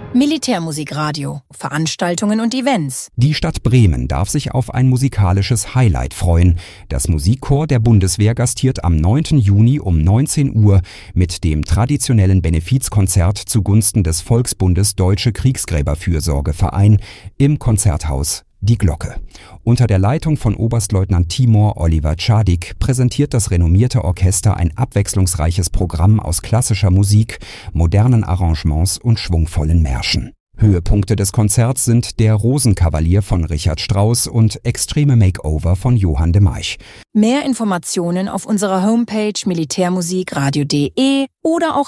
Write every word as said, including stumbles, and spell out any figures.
Militärmusikradio, Veranstaltungen und Events. Die Stadt Bremen darf sich auf ein musikalisches Highlight freuen. Das Musikchor der Bundeswehr gastiert am neunten Juni um neunzehn Uhr mit dem traditionellen Benefizkonzert zugunsten des Volksbundes Deutsche Kriegsgräberfürsorgeverein im Konzerthaus Die Glocke. Unter der Leitung von Oberstleutnant Timur Oliver Czadik präsentiert das renommierte Orchester ein abwechslungsreiches Programm aus klassischer Musik, modernen Arrangements und schwungvollen Märschen. Höhepunkte des Konzerts sind der Rosenkavalier von Richard Strauss und Extreme Makeover von Johann de Meich. Mehr Informationen auf unserer Homepage militärmusikradio punkt de oder auch